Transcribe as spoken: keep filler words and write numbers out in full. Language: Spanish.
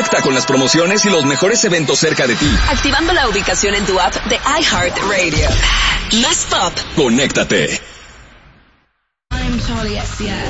Conecta con las promociones y los mejores eventos cerca de ti. Activando la ubicación en tu app de iHeartRadio. Más pop. Conéctate. I'm Charlie X C X.